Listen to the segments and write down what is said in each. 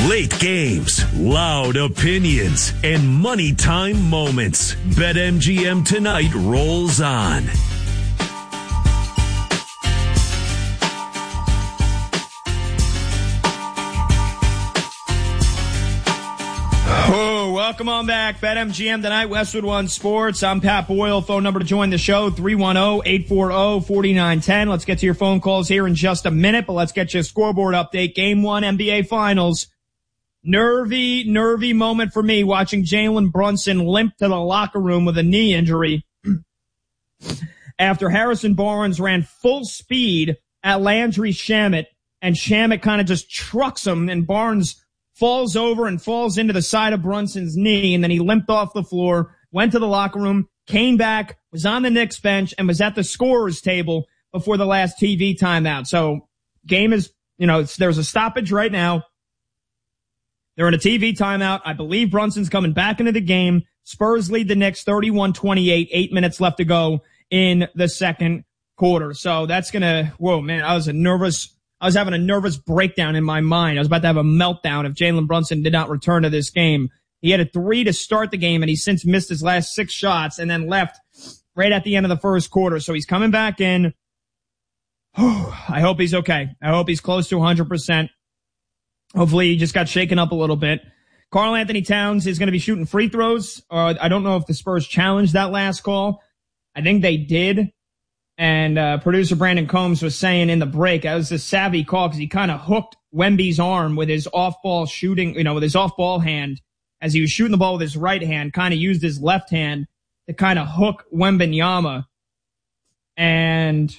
Late games, loud opinions, and money time moments. BetMGM Tonight rolls on. Welcome on back. BetMGM Tonight, Westwood One Sports. I'm Pat Boyle. Phone number to join the show, 310-840-4910. Let's get to your phone calls here in just a minute, but let's get you a scoreboard update. Game 1 NBA Finals. Nervy moment for me watching Jalen Brunson limp to the locker room with a knee injury after Harrison Barnes ran full speed at Landry Shamet, and Shamet kind of just trucks him, and Barnes falls over and falls into the side of Brunson's knee, and then he limped off the floor, went to the locker room, came back, was on the Knicks bench, and was at the scorer's table before the last TV timeout. So game is, there's a stoppage right now. They're in a TV timeout. I believe Brunson's coming back into the game. Spurs lead the Knicks 31-28, 8 minutes left to go in the second quarter. So that's whoa, man, I was having a nervous breakdown in my mind. I was about to have a meltdown if Jalen Brunson did not return to this game. He had a 3 to start the game, and he's since missed his last 6 shots and then left right at the end of the first quarter. So he's coming back in. I hope he's okay. I hope he's close to 100%. Hopefully he just got shaken up a little bit. Karl Anthony Towns is going to be shooting free throws. I don't know if the Spurs challenged that last call. I think they did. And producer Brandon Combs was saying in the break, that was a savvy call because he kind of hooked Wemby's arm with his off-ball shooting, with his off-ball hand as he was shooting the ball with his right hand, kind of used his left hand to kind of hook Wembanyama. And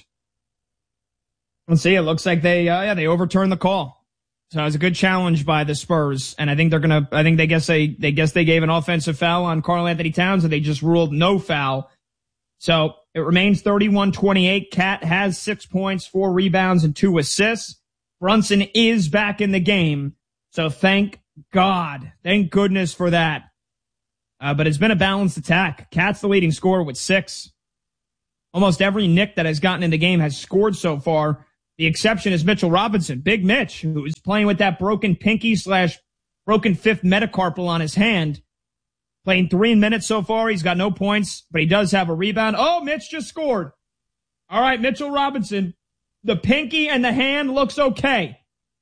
let's see, it looks like they overturned the call. So it was a good challenge by the Spurs, and I think they guess they gave an offensive foul on Karl Anthony Towns, and they just ruled no foul. So it remains 31-28. Cat has 6 points, 4 rebounds, and 2 assists. Brunson is back in the game, so thank God, thank goodness for that. But it's been a balanced attack. Cat's the leading scorer with 6. Almost every Knick that has gotten in the game has scored so far. The exception is Mitchell Robinson, Big Mitch, who is playing with that broken pinky / broken fifth metacarpal on his hand. Playing 3 minutes so far. He's got no points, but he does have a rebound. Oh, Mitch just scored. All right, Mitchell Robinson. The pinky and the hand looks okay.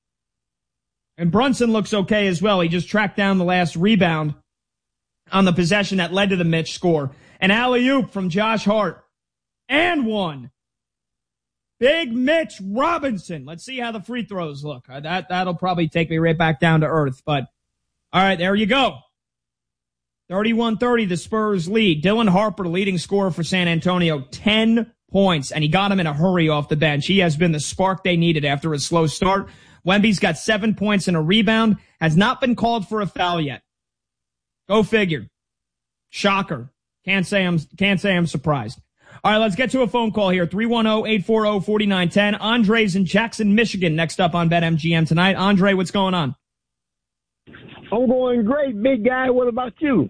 And Brunson looks okay as well. He just tracked down the last rebound on the possession that led to the Mitch score. An alley-oop from Josh Hart. And one. Big Mitch Robinson. Let's see how the free throws look. That'll probably take me right back down to earth. But, all right, there you go. 31-30, the Spurs lead. Dylan Harper, leading scorer for San Antonio, 10 points, and he got him in a hurry off the bench. He has been the spark they needed after a slow start. Wemby's got 7 points and a rebound, has not been called for a foul yet. Go figure. Shocker. Can't say I'm surprised. All right, let's get to a phone call here. 310-840-4910. Andre's in Jackson, Michigan, next up on BetMGM tonight. Andre, what's going on? I'm going great, big guy. What about you?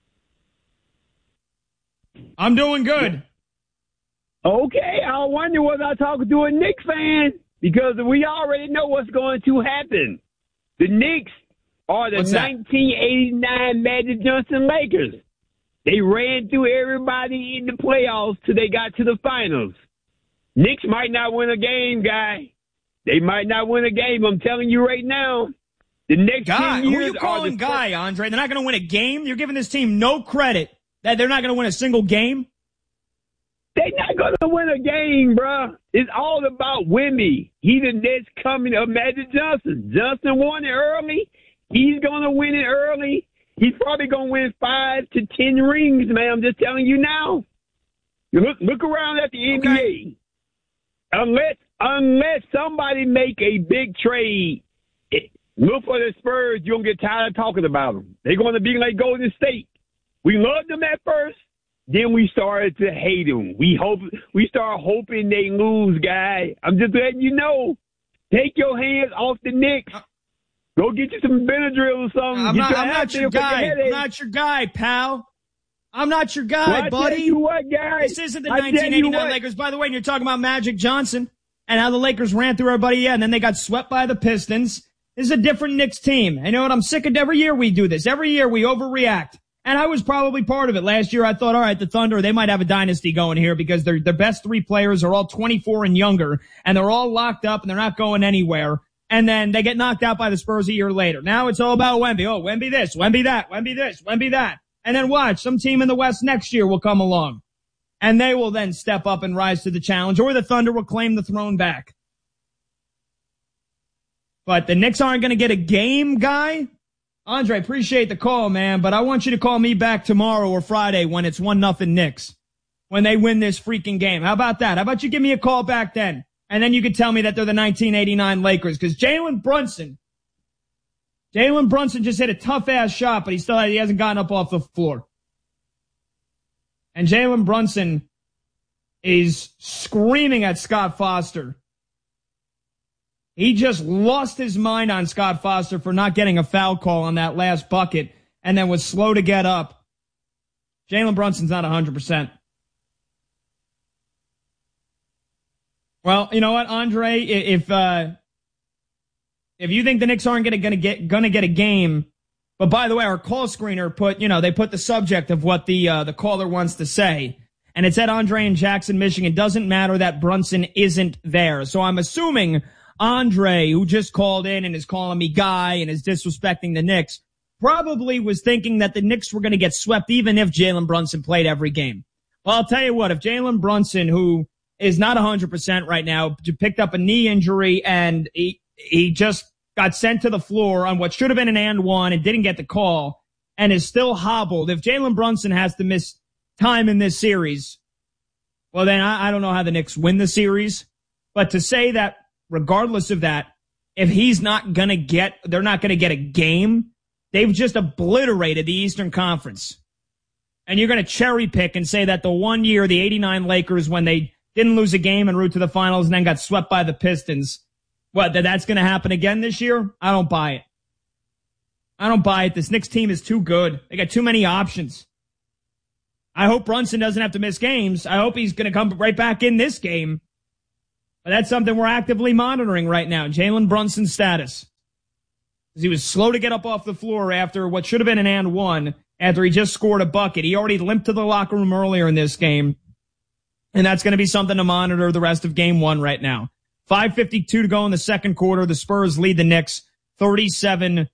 I'm doing good. Okay, I wonder was I talking to a Knicks fan? Because we already know what's going to happen. The Knicks are the 1989 Magic Johnson Lakers. They ran through everybody in the playoffs till they got to the finals. Knicks might not win a game, guy. They might not win a game. I'm telling you right now. The next guy, 10 years who are you calling guy, Andre? They're not going to win a game? You're giving this team no credit that they're not going to win a single game? They're not going to win a game, bro. It's all about Wemby. He's the next coming of Magic Johnson. Johnson won it early. He's going to win it early. He's probably going to win 5 to 10 rings, man. I'm just telling you now. You look around at the NBA. Unless somebody make a big trade, look for the Spurs. You're going to get tired of talking about them. They're going to be like Golden State. We loved them at first. Then we started to hate them. We start hoping they lose, guy. I'm just letting you know. Take your hands off the Knicks. Go get you some Benadryl or something. I'm not your guy. I'm not your guy, pal. I'm not your guy, buddy. I tell you what, guy. This isn't the 1989 Lakers. By the way, and you're talking about Magic Johnson and how the Lakers ran through everybody. Yeah, and then they got swept by the Pistons. This is a different Knicks team. You know what? I'm sick of every year we do this. Every year we overreact. And I was probably part of it. Last year I thought, all right, the Thunder, they might have a dynasty going here because their best 3 players are all 24 and younger, and they're all locked up and they're not going anywhere. And then they get knocked out by the Spurs a year later. Now it's all about Wemby. Oh, Wemby this, Wemby that, Wemby this, Wemby that. And then watch, some team in the West next year will come along. And they will then step up and rise to the challenge, or the Thunder will claim the throne back. But the Knicks aren't going to get a game, guy. Andre, appreciate the call, man, but I want you to call me back tomorrow or Friday when it's 1-0 Knicks, when they win this freaking game. How about that? How about you give me a call back then? And then you could tell me that they're the 1989 Lakers, because Jalen Brunson just hit a tough-ass shot, but he hasn't gotten up off the floor. And Jalen Brunson is screaming at Scott Foster. He just lost his mind on Scott Foster for not getting a foul call on that last bucket and then was slow to get up. Jalen Brunson's not 100%. Well, you know what, Andre? If you think the Knicks aren't gonna get a game, but by the way, our call screener they put the subject of what the caller wants to say, and it said Andre in Jackson, Michigan. Doesn't matter that Brunson isn't there. So I'm assuming Andre, who just called in and is calling me guy and is disrespecting the Knicks, probably was thinking that the Knicks were going to get swept even if Jalen Brunson played every game. Well, I'll tell you what, if Jalen Brunson, who is not 100% right now, picked up a knee injury and he just got sent to the floor on what should have been an and one and didn't get the call and is still hobbled, if Jalen Brunson has to miss time in this series, well, then I don't know how the Knicks win the series. But to say that regardless of that, if he's not going to they're not going to get a game, they've just obliterated the Eastern Conference. And you're going to cherry pick and say that the one year, the 89 Lakers, when they didn't lose a game en route to the finals and then got swept by the Pistons, that's going to happen again this year? I don't buy it. I don't buy it. This Knicks team is too good. They got too many options. I hope Brunson doesn't have to miss games. I hope he's going to come right back in this game. But that's something we're actively monitoring right now, Jalen Brunson's status. He was slow to get up off the floor after what should have been an and one after he just scored a bucket. He already limped to the locker room earlier in this game. And that's going to be something to monitor the rest of game one right now. 5:52 to go in the second quarter. The Spurs lead the Knicks 37-32.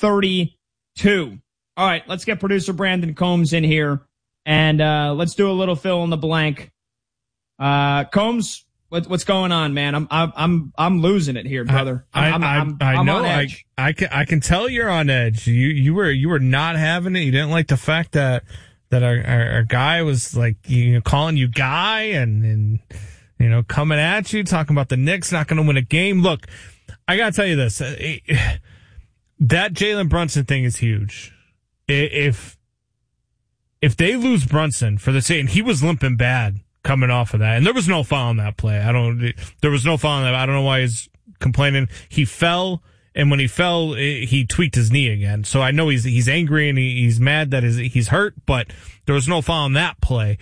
All right, let's get producer Brandon Combs in here. And let's do a little fill in the blank. Combs, what's going on, man? I'm losing it here, brother. I'm know. On edge. I can tell you're on edge. You were not having it. You didn't like the fact that our guy was like, calling you guy and coming at you, talking about the Knicks not going to win a game. Look, I got to tell you this. That Jalen Brunson thing is huge. If they lose Brunson for the sake, and he was limping bad coming off of that, and there was no foul on that play. There was no foul on that. I don't know why he's complaining. He fell, and when he fell, he tweaked his knee again. So I know he's angry and he's mad that he's hurt, but there was no foul on that play.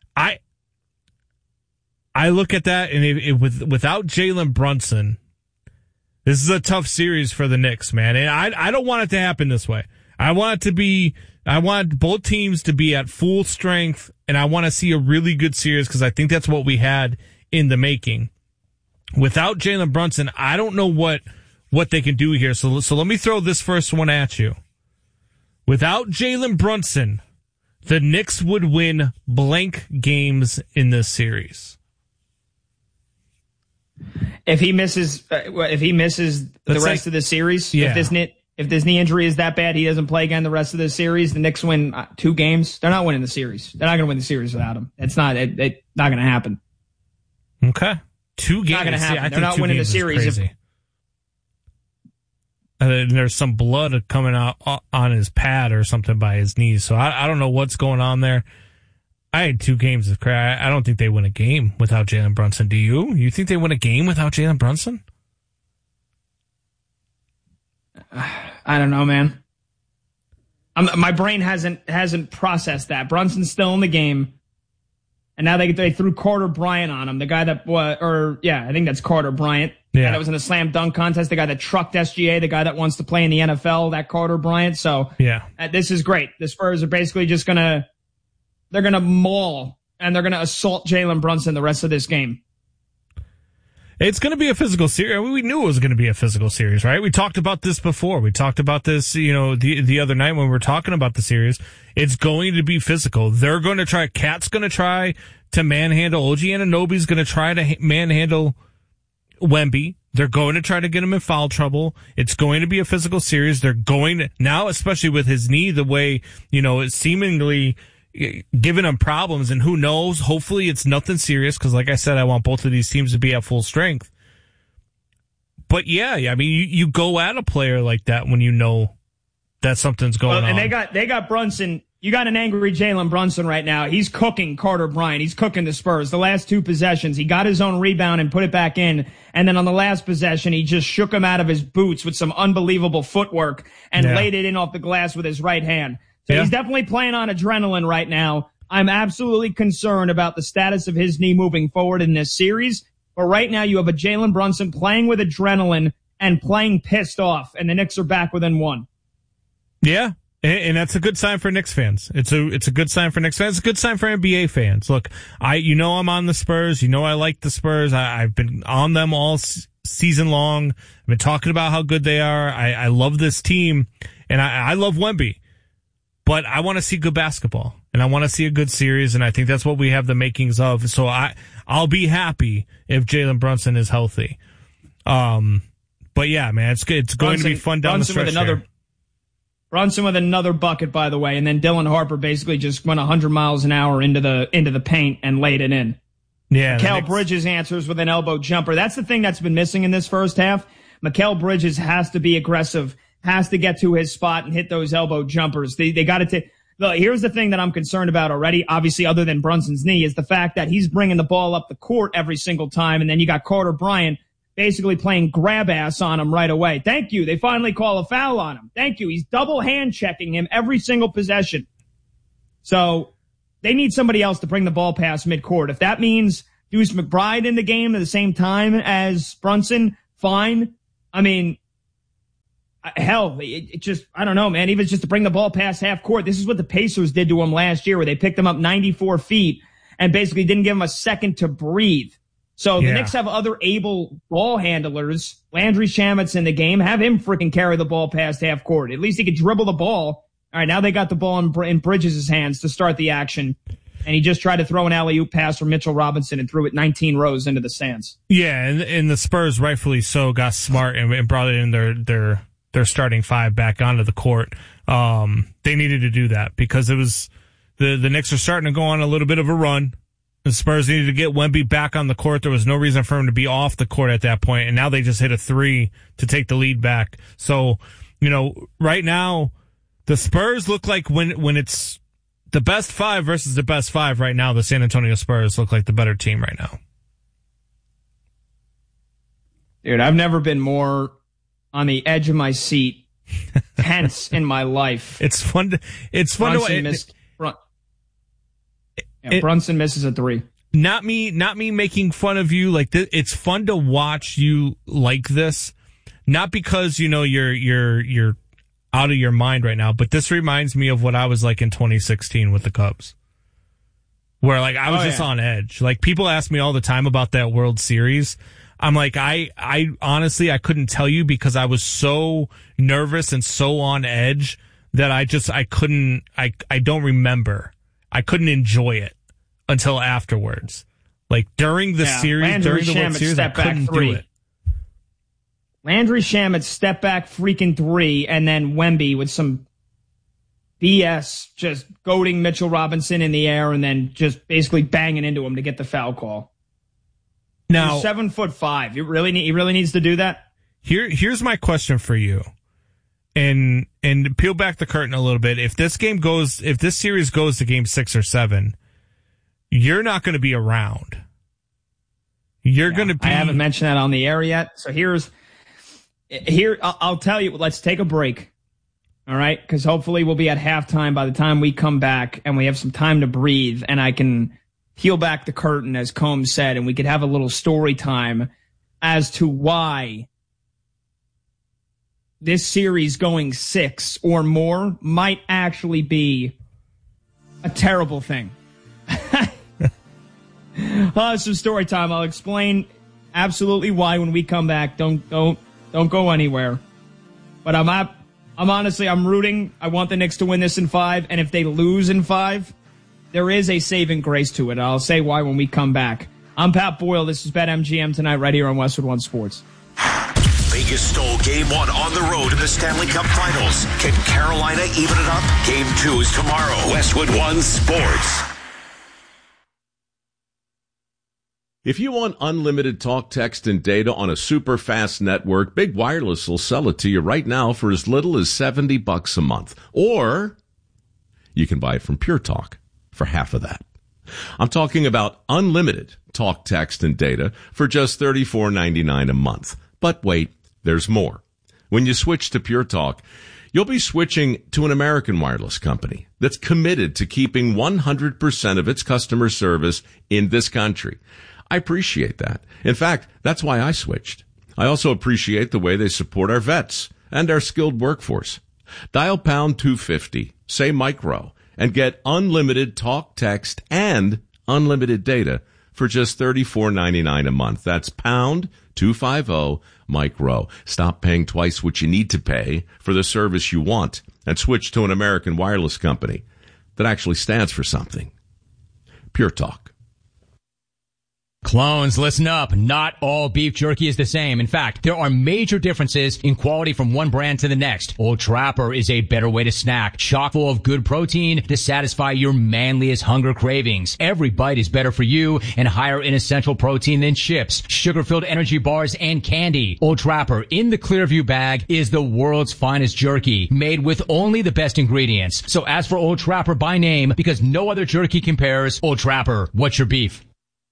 I look at that, and without Jalen Brunson, this is a tough series for the Knicks, man. And I don't want it to happen this way. I want both teams to be at full strength, and I want to see a really good series because I think that's what we had in the making. Without Jalen Brunson, I don't know what they can do here. So let me throw this first one at you. Without Jalen Brunson, the Knicks would win blank games in this series. If he misses the rest of the series, yeah. If this knee injury is that bad, he doesn't play again the rest of the series, the Knicks win 2 games. They're not winning the series. They're not going to win the series without him. It's not going to happen. Okay. 2 games. Not going to happen. They're not winning the series. And there's some blood coming out on his pad or something by his knees. So I don't know what's going on there. I had 2 games of crack. I don't think they win a game without Jalen Brunson. Do you? You think they win a game without Jalen Brunson? I don't know, man. My brain hasn't processed that. Brunson's still in the game. And now they threw Carter Bryant on him, the guy that I think that's Carter Bryant. Yeah, that was in the slam dunk contest. The guy that trucked SGA, the guy that wants to play in the NFL, that Carter Bryant. So yeah, this is great. The Spurs are basically just they're gonna maul and they're gonna assault Jalen Brunson the rest of this game. It's going to be a physical series. We knew it was going to be a physical series, right? We talked about this before. We talked about this, the other night when we were talking about the series. It's going to be physical. They're going to try. Cat's going to try to manhandle. OG Anunoby's going to try to manhandle Wemby. They're going to try to get him in foul trouble. It's going to be a physical series. They're going to, now, especially with his knee, the way, it's seemingly giving him problems, and who knows, hopefully it's nothing serious, because like I said, I want both of these teams to be at full strength. But yeah, I mean, you go at a player like that when you know that something's going on. And they got Brunson. You got an angry Jalen Brunson right now. He's cooking Carter Bryant. He's cooking the Spurs. The last 2 possessions, he got his own rebound and put it back in. And then on the last possession, he just shook him out of his boots with some unbelievable footwork and laid it in off the glass with his right hand. So he's definitely playing on adrenaline right now. I'm absolutely concerned about the status of his knee moving forward in this series. But right now you have a Jalen Brunson playing with adrenaline and playing pissed off, and the Knicks are back within 1. Yeah, and that's a good sign for Knicks fans. It's a good sign for Knicks fans. It's a good sign for NBA fans. Look, I'm on the Spurs. I like the Spurs. I've been on them all season long. I've been talking about how good they are. I love this team, and I love Wemby. But I want to see good basketball, and I want to see a good series, and I think that's what we have the makings of. So I'll be happy if Jalen Brunson is healthy. But yeah, man, it's going to be fun down the stretch here. Brunson with another bucket, by the way, and then Dylan Harper basically just went 100 miles an hour into the paint and laid it in. Yeah, Mikal Bridges answers with an elbow jumper. That's the thing that's been missing in this first half. Mikal Bridges has to be aggressive, has to get to his spot and hit those elbow jumpers. They got to take. Look, here's the thing that I'm concerned about already, obviously, other than Brunson's knee, is the fact that he's bringing the ball up the court every single time, and then you got Carter Bryant basically playing grab ass on him right away. Thank you. They finally call a foul on him. Thank you. He's double hand checking him every single possession. So they need somebody else to bring the ball past midcourt. If that means Deuce McBride in the game at the same time as Brunson, fine. I mean, hell, it just, I don't know, man. Even just to bring the ball past half court. This is what the Pacers did to him last year, where they picked him up 94 feet and basically didn't give him a second to breathe. So the Knicks have other able ball handlers. Landry Shamet's in the game. Have him freaking carry the ball past half court. At least he could dribble the ball. All right, now they got the ball in Bridges' hands to start the action. And he just tried to throw an alley-oop pass from Mitchell Robinson and threw it 19 rows into the stands. Yeah, and the Spurs, rightfully so, got smart and brought in their starting 5 back onto the court. They needed to do that because it was the Knicks are starting to go on a little bit of a run. The Spurs needed to get Wemby back on the court. There was no reason for him to be off the court at that point, and now they just hit a 3 to take the lead back. So, right now, the Spurs look like when it's the best 5 versus the best 5 right now, the San Antonio Spurs look like the better team right now. Dude, I've never been more on the edge of my seat, tense in my life. It's fun to Brunson misses a 3. Not me making fun of you like this. It's fun to watch you like this, not because you're out of your mind right now, but this reminds me of what I was like in 2016 with the Cubs, where like I was just on edge. Like people ask me all the time about that World Series. I'm like, I honestly, I couldn't tell you because I was so nervous and so on edge that I don't remember. I couldn't enjoy it until afterwards. Like during the series, during the World Series, I couldn't do it. Landry Shamet step back freaking 3, and then Wemby with some BS just goading Mitchell Robinson in the air and then just basically banging into him to get the foul call. Now, he's 7'5". He really needs to do that. Here's my question for you. And peel back the curtain a little bit. If this series goes to game 6 or 7, you're not going to be around. You're going to be. I haven't mentioned that on the air yet. So I'll tell you. Let's take a break. All right, because hopefully we'll be at halftime by the time we come back, and we have some time to breathe, and I can peel back the curtain, as Combs said, and we could have a little story time as to why this series going 6 or more might actually be a terrible thing. Some story time. I'll explain absolutely why when we come back. Don't go anywhere. But I'm honestly rooting. I want the Knicks to win this in 5, and if they lose in 5, there is a saving grace to it. I'll say why when we come back. I'm Pat Boyle. This is BetMGM tonight right here on Westwood One Sports. Vegas stole Game 1 on the road in the Stanley Cup Finals. Can Carolina even it up? Game 2 is tomorrow. Westwood One Sports. If you want unlimited talk, text, and data on a super fast network, Big Wireless will sell it to you right now for as little as $70 a month. Or you can buy it from Pure Talk for half of that. I'm talking about unlimited talk, text, and data for just $34.99 a month. But wait, there's more. When you switch to Pure Talk, you'll be switching to an American wireless company that's committed to keeping 100% of its customer service in this country. I appreciate that. In fact, that's why I switched. I also appreciate the way they support our vets and our skilled workforce. Dial pound 250, say micro, and get unlimited talk, text, and unlimited data for just $34.99 a month. That's pound 250 micro. Stop paying twice what you need to pay for the service you want and switch to an American wireless company that actually stands for something. Pure Talk. Clones, listen up. Not all beef jerky is the same. In fact, there are major differences in quality from one brand to the next. Old Trapper is a better way to snack, chock full of good protein to satisfy your manliest hunger cravings. Every bite is better for you and higher in essential protein than chips, sugar-filled energy bars, and candy. Old Trapper in the Clearview bag is the world's finest jerky, made with only the best ingredients. So ask for Old Trapper by name because no other jerky compares. Old Trapper, what's your beef?